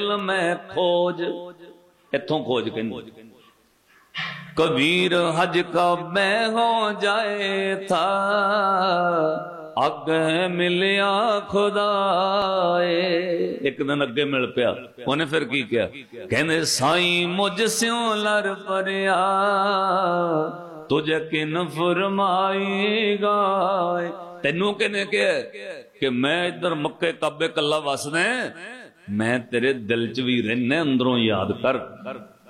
मैं खोज, इथों खोज कहंदे कबीर हज का मैं हो जाए था, अगे मिलिया खुदाए। एक दिन अगे मिल पिया, उन्हें फिर की किया, कहने साई मुझ स्यों लर परिया, तुझे किन फरमाएगा। तेनू किने कहा कि मैं इधर मक्के काबे कला वसने, मैं तेरे दिल च भी रहना, अंदरों याद कर।